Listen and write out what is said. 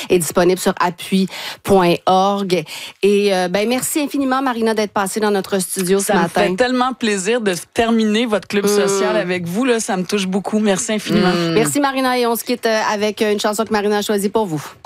est disponible sur appui.org. Et merci infiniment, Marina, d'être passée dans notre studio ce matin. Ça me fait tellement plaisir de terminer votre club social avec vous. Là, ça me touche beaucoup. Merci infiniment. Merci, Marina. Et on se quitte avec une chanson que Marina a choisie pour vous.